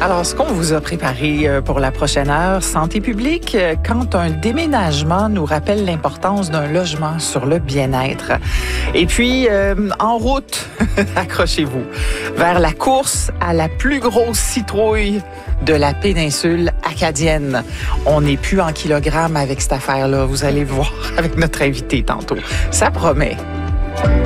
Alors, ce qu'on vous a préparé pour la prochaine heure, santé publique, quand un déménagement nous rappelle l'importance d'un logement sur le bien-être. Et puis, en route, accrochez-vous, vers la course à la plus grosse citrouille de la péninsule acadienne. On n'est plus en kilogrammes avec cette affaire-là. Vous allez voir avec notre invité tantôt. Ça promet.